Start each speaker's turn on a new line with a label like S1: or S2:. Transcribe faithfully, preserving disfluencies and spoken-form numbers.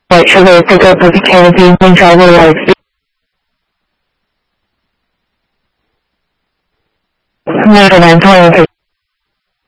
S1: white sugar pickup of canopy and travel life. Made an employer